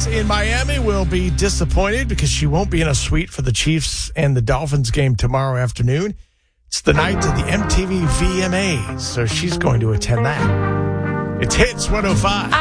fans in Miami will be disappointed because she won't be in a suite for the Chiefs and the Dolphins game tomorrow afternoon. It's the night of the MTV VMAs, so she's going to attend that. It's Hits 105.